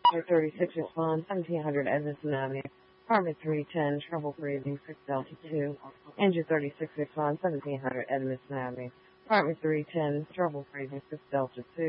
Engine 36 respond 1700 Edmondson Avenue. Apartment 310, trouble breathing 6 Delta 2. Engine 36 respond 1700 Edmondson Avenue. Apartment 310, trouble breathing 6 Delta 2.